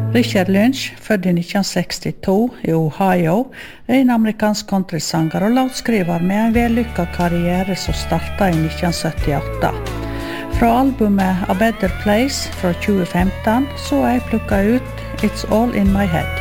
Richard Lynch, født i 1962 i Ohio, en amerikansk countrysanger og låtskriver med en vellykket karriere som startet i 1978. Fra albumet A Better Place fra 2015 så jeg plukket ut It's All In My Head.